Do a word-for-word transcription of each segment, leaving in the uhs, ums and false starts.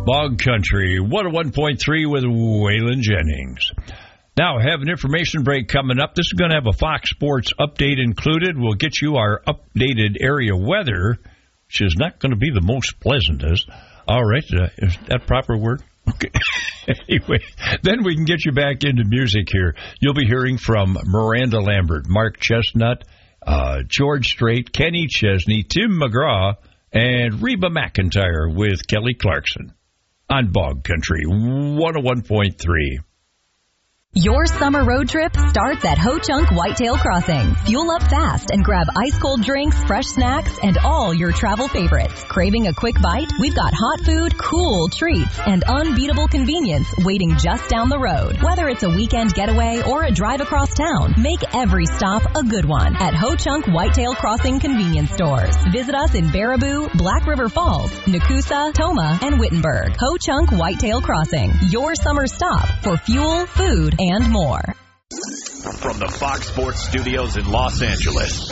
Bog Country, one oh one point three with Waylon Jennings. Now, I have an information break coming up. This is going to have a Fox Sports update included. We'll get you our updated area weather, which is not going to be the most pleasantest. All right, uh, is that proper word? Okay. Anyway, then we can get you back into music here. You'll be hearing from Miranda Lambert, Mark Chestnut, uh, George Strait, Kenny Chesney, Tim McGraw, and Reba McEntire with Kelly Clarkson on Bog Country, one oh one point three. Your summer road trip starts at Ho Chunk Whitetail Crossing. Fuel up fast and grab ice-cold drinks, fresh snacks, and all your travel favorites. Craving a quick bite? We've got hot food, cool treats, and unbeatable convenience waiting just down the road. Whether it's a weekend getaway or a drive across town, make every stop a good one at Ho Chunk Whitetail Crossing convenience stores. Visit us in Baraboo, Black River Falls, Nakusa, Toma, and Wittenberg. Ho Chunk Whitetail Crossing, your summer stop for fuel, food, and more. From the Fox Sports Studios in Los Angeles,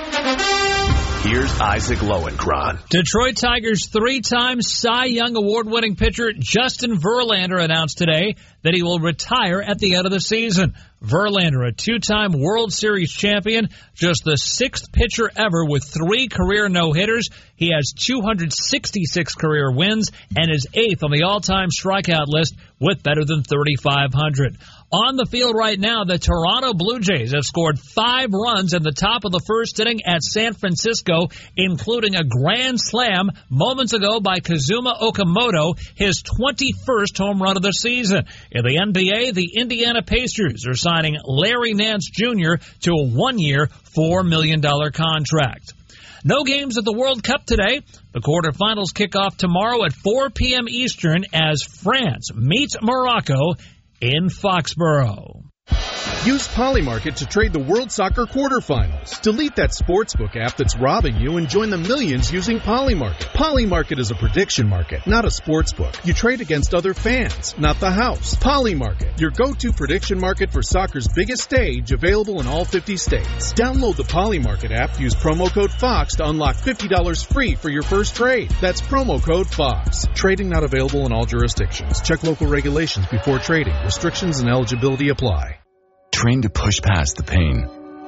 here's Isaac Lowenkron. Detroit Tigers three-time Cy Young Award-winning pitcher Justin Verlander announced today that he will retire at the end of the season. Verlander, a two-time World Series champion, just the sixth pitcher ever with three career no-hitters. He has two hundred sixty-six career wins and is eighth on the all-time strikeout list with better than thirty-five hundred. On the field right now, the Toronto Blue Jays have scored five runs in the top of the first inning at San Francisco, including a grand slam moments ago by Kazuma Okamoto, his twenty-first home run of the season. In the N B A, the Indiana Pacers are signing Larry Nance Junior to a one-year, four million dollars contract. No games at the World Cup today. The quarterfinals kick off tomorrow at four p.m. Eastern as France meets Morocco in Foxborough. Use Polymarket to trade the World Soccer quarterfinals. Delete that sportsbook app that's robbing you and join the millions using Polymarket. Polymarket is a prediction market, not a sportsbook. You trade against other fans, not the house. Polymarket, your go-to prediction market for soccer's biggest stage, available in all fifty states. Download the Polymarket app, use promo code FOX to unlock fifty dollars free for your first trade. That's promo code FOX. Trading not available in all jurisdictions. Check local regulations before trading. Restrictions and eligibility apply. Trained to push past the pain.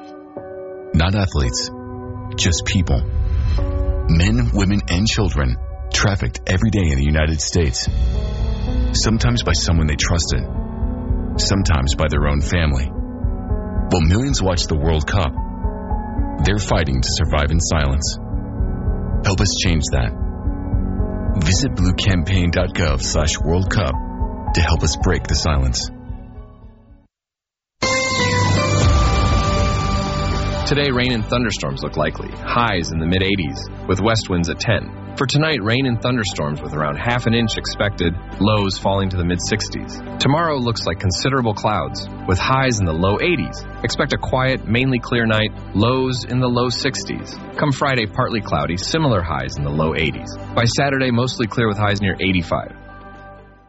Not athletes, just people. Men, women, and children trafficked every day in the United States. Sometimes by someone they trusted. Sometimes by their own family. While millions watch the World Cup, they're fighting to survive in silence. Help us change that. Visit bluecampaign.gov slash World Cup to help us break the silence. Today, rain and thunderstorms look likely, highs in the mid eighties, with west winds at ten. For tonight, rain and thunderstorms with around half an inch expected, lows falling to the mid sixties. Tomorrow looks like considerable clouds, with highs in the low eighties. Expect a quiet, mainly clear night, lows in the low sixties. Come Friday, partly cloudy, similar highs in the low eighties. By Saturday, mostly clear with highs near eighty-five.